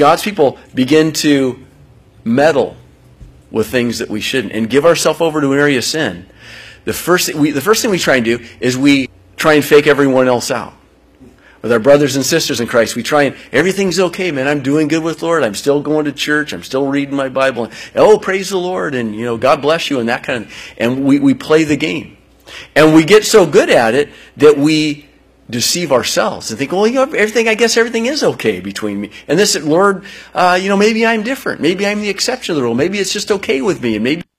God's people begin to meddle with things that we shouldn't and give ourselves over to an area of sin, the first thing we try and do is we try and fake everyone else out. With our brothers and sisters in Christ, we try and, everything's okay, man, I'm doing good with the Lord, I'm still going to church, I'm still reading my Bible, and, oh, praise the Lord, and, God bless you, and that kind of, and we play the game. And we get so good at it that we deceive ourselves and think, well, I guess everything is okay between me. And this, Lord, maybe I'm different. Maybe I'm the exception to the rule. Maybe it's just okay with me. And maybe